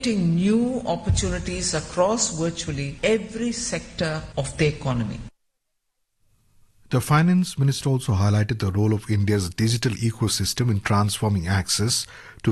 new opportunities across virtually every sector of the economy. The Finance Minister also highlighted the role of India's digital ecosystem in transforming access to